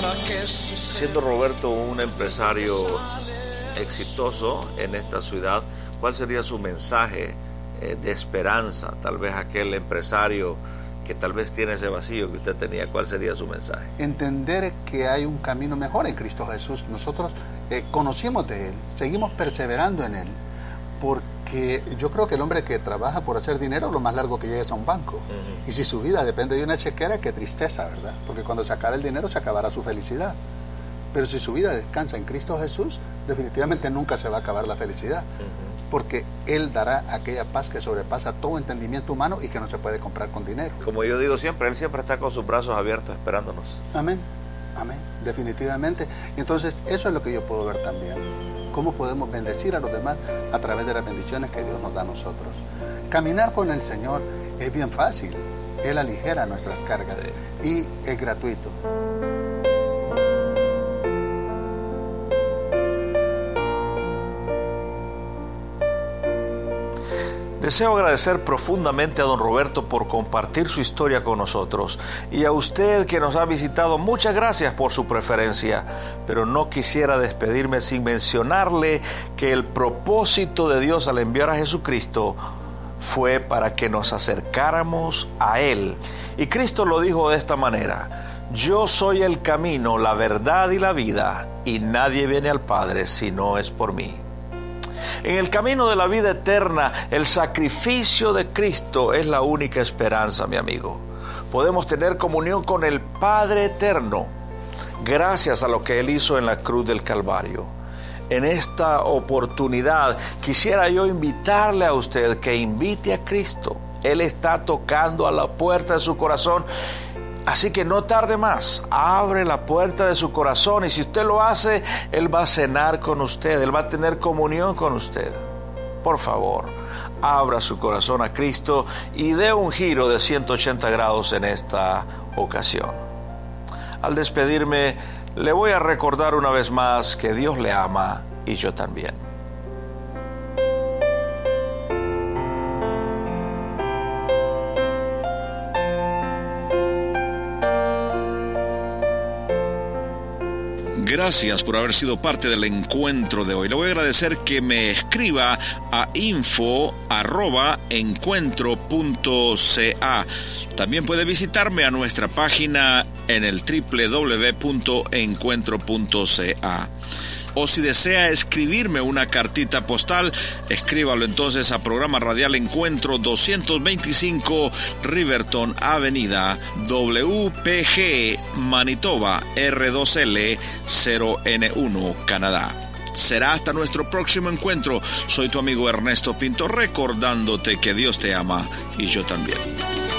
Siendo Roberto un empresario exitoso en esta ciudad, ¿cuál sería su mensaje de esperanza? Tal vez aquel empresario que tal vez tiene ese vacío que usted tenía, ¿cuál sería su mensaje? Entender que hay un camino mejor en Cristo Jesús. Nosotros conocimos de Él, seguimos perseverando en Él, porque yo creo que el hombre que trabaja por hacer dinero, lo más largo que llegue es a un banco. Y si su vida depende de una chequera, qué tristeza, ¿verdad? Porque cuando se acabe el dinero, se acabará su felicidad. Pero si su vida descansa en Cristo Jesús, definitivamente nunca se va a acabar la felicidad. Porque Él dará aquella paz que sobrepasa todo entendimiento humano y que no se puede comprar con dinero. Como yo digo siempre, Él siempre está con sus brazos abiertos esperándonos. Amén, amén, definitivamente. Y entonces eso es lo que yo puedo ver también. Cómo podemos bendecir a los demás a través de las bendiciones que Dios nos da a nosotros. Caminar con el Señor es bien fácil. Él aligera nuestras cargas y es gratuito. Deseo agradecer profundamente a don Roberto por compartir su historia con nosotros, y a usted que nos ha visitado, muchas gracias por su preferencia, pero no quisiera despedirme sin mencionarle que el propósito de Dios al enviar a Jesucristo fue para que nos acercáramos a Él, y Cristo lo dijo de esta manera: yo soy el camino, la verdad y la vida, y nadie viene al Padre si no es por mí. En el camino de la vida eterna, el sacrificio de Cristo es la única esperanza, mi amigo. Podemos tener comunión con el Padre eterno gracias a lo que Él hizo en la cruz del Calvario. En esta oportunidad quisiera yo invitarle a usted que invite a Cristo. Él está tocando a la puerta de su corazón. Así que no tarde más, abre la puerta de su corazón, y si usted lo hace, Él va a cenar con usted, Él va a tener comunión con usted. Por favor, abra su corazón a Cristo y dé un giro de 180 grados en esta ocasión. Al despedirme, le voy a recordar una vez más que Dios le ama y yo también. Gracias por haber sido parte del encuentro de hoy. Le voy a agradecer que me escriba a info@encuentro.ca. También puede visitarme a nuestra página en el www.encuentro.ca. O si desea escribirme una cartita postal, escríbalo entonces a Programa Radial Encuentro 225 Riverton Avenida, WPG, Manitoba, R2L 0N1, Canadá. Será hasta nuestro próximo encuentro. Soy tu amigo Ernesto Pinto, recordándote que Dios te ama y yo también.